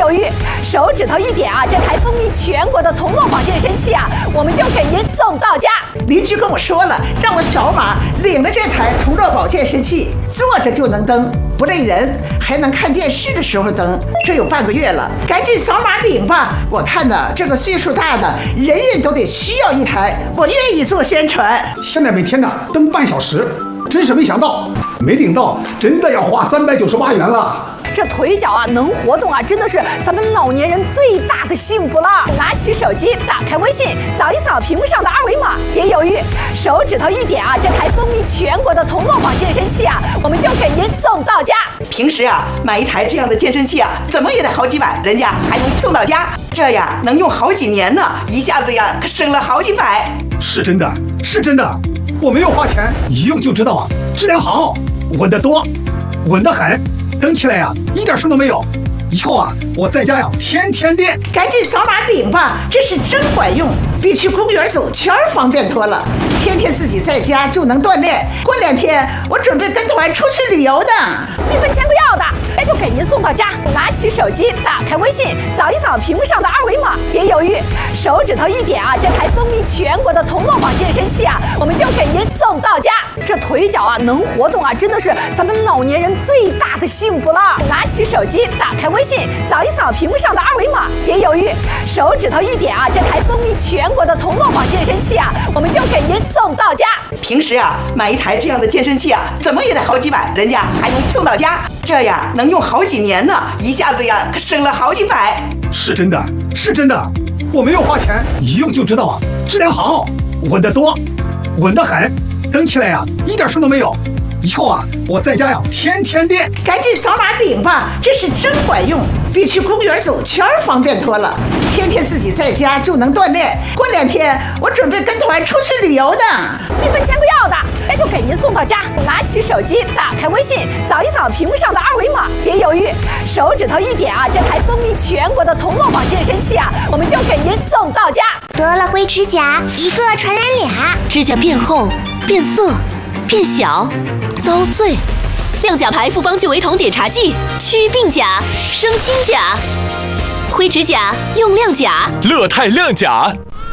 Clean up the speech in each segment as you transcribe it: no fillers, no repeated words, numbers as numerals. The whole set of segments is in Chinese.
犹豫，手指头一点啊，这台风靡全国的铜锣宝健身器啊，我们就给您送到家。 邻居跟我说了，让我扫码领了这台铜锣宝健身器，坐着就能蹬，不累人，还能看电视的时候蹬。这有半个月了，赶紧扫码领吧！我看呢，这个岁数大的人人都得需要一台，我愿意做宣传。 现在每天呢蹬半小时，真是没想到，没领到真的要花398元了。 这腿脚啊能活动啊，真的是咱们老年人最大的幸福了。拿起手机，打开微信，扫一扫屏幕上的二维码，别犹豫，手指头一点啊，这台风靡全国的铜锣宝健身器啊，我们就给您送到家。 平时啊，买一台这样的健身器啊，怎么也得好几百，人家还能送到家，这呀能用好几年呢，一下子呀可省了好几百。 是真的，是真的，我没有花钱，一用就知道啊，质量好，稳得多，稳得很。蹬起来呀，一点声都没有。以后啊，我在家呀天天练。 赶紧扫码领吧，这是真管用，比去公园走圈方便多了。天天自己在家就能锻炼，过2天我准备跟团出去旅游的 ，1分钱不要的，那就给您送到家。拿起手机，打开微信，扫一扫屏幕上的二维码，别犹豫，手指头一点啊，这台风靡全国的铜锣宝健身器啊，我们就给您送到家。这腿脚啊能活动啊，真的是咱们老年人最大的幸福了。拿起手机，打开微信，扫一扫屏幕上的二维码，别犹豫，手指头一点啊，这台风靡全国的铜锣宝健身器啊，我们就给您送到家。 平时啊，买一台这样的健身器啊，怎么也得好几百，人家还能送到家，这呀能用好几年呢，一下子呀可省了好几百。 是真的，是真的，我没有花钱，一用就知道啊，质量好，稳得多，稳得很，蹬起来呀一点声都没有。以后啊，我在家呀天天练。 赶紧扫码领吧，这是真管用，比去公园走圈方便多了。天天自己在家就能锻炼，过2天我准备跟团出去旅游的 ，1分钱不要的，那就给您送到家。拿起手机，打开微信，扫一扫屏幕上的二维码，别犹豫，手指头一点啊，这台风靡全国的铜锣宝健身器啊，我们就给您送到家。 得了灰指甲，一个传染俩， 指甲变厚、变色、变小、遭碎。亮甲牌复方聚维酮碘茶剂，祛病甲，生新甲。灰指甲用亮甲， 乐泰亮甲。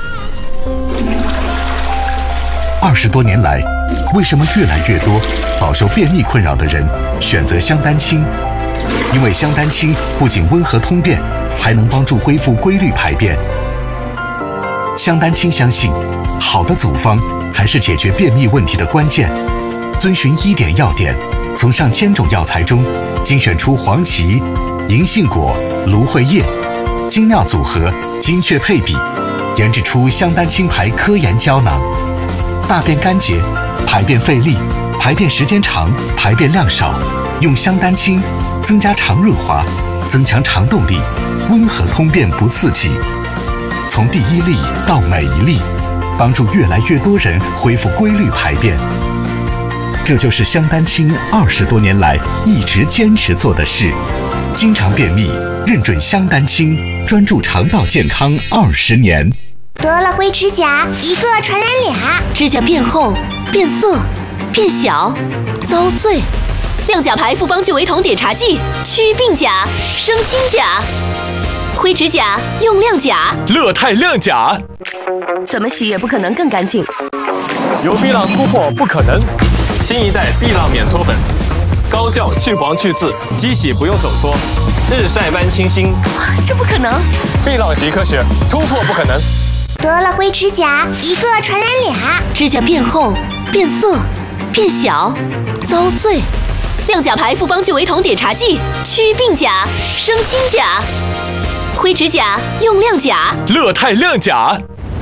20多年来，为什么越来越多饱受便秘困扰的人选择香丹清？因为香丹清不仅温和通便，还能帮助恢复规律排便。香丹清相信，好的组方才是解决便秘问题的关键。遵循1点要点，从上千种药材中精选出黄芪、银杏果、芦荟叶，精妙组合，精确配比，研制出香丹清牌科研胶囊。大便干结、排便费力、排便时间长、排便量少，用香丹清增加肠润滑，增强肠动力，温和通便不刺激。从第1粒到每1粒，帮助越来越多人恢复规律排便。这就是香丹清20多年来一直坚持做的事。经常便秘，认准香丹清，专注肠道健康20年。 得了灰指甲，一个传染俩， 指甲变厚、变色、变小、遭碎。亮甲牌复方聚维酮碘茶剂，祛病甲，生新甲。灰指甲用亮甲， 乐泰亮甲。 怎么洗也不可能更干净。 有碧浪突破不可能，新一代碧浪免搓粉，高效去黄去渍，机洗不用手搓，日晒般清新。 这不可能！ 碧浪习科学，突破不可能。 得了灰指甲，一个传染俩， 指甲变厚、变色、变小、遭碎。亮甲牌复方聚维酮碘茶剂，祛病甲，生新甲。灰指甲用亮甲， 乐泰亮甲。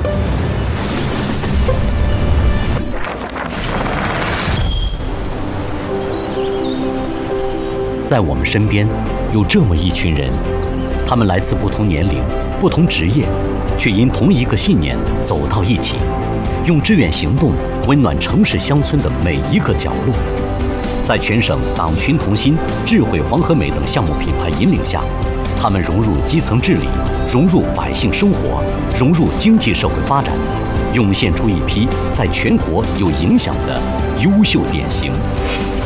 在我们身边有这么一群人，他们来自不同年龄、不同职业，却因同一个信念走到一起，用志愿行动温暖城市乡村的每一个角落。在全省党群同心、智慧黄和美等项目品牌引领下，他们融入基层治理，融入百姓生活，融入经济社会发展，涌现出一批在全国有影响的优秀典型。